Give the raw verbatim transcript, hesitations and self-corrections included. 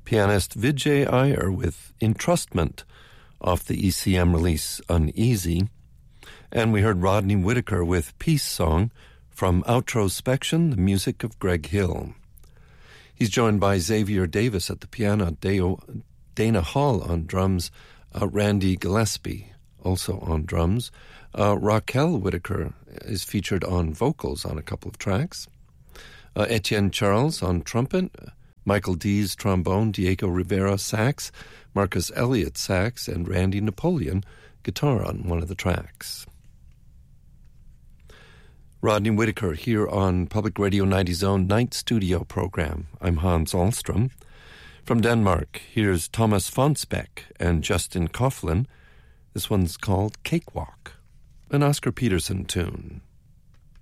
Pianist Vijay Iyer with Entrustment off the E C M release Uneasy. And we heard Rodney Whitaker with Peace Song from Outrospection, the music of Greg Hill. He's joined by Xavier Davis at the piano, Deo, Dana Hall on drums, uh, Randy Gillespie also on drums. Uh, Raquel Whitaker is featured on vocals on a couple of tracks. Uh, Etienne Charles on trumpet, Michael Dees trombone, Diego Rivera sax, Marcus Elliott sax, and Randy Napoleon guitar on one of the tracks. Rodney Whitaker here on Public Radio ninety's own Night Studio program. I'm Hans Ahlstrom. From Denmark, here's Thomas Fonsbeck and Justin Coughlin. This one's called Cakewalk, an Oscar Peterson tune.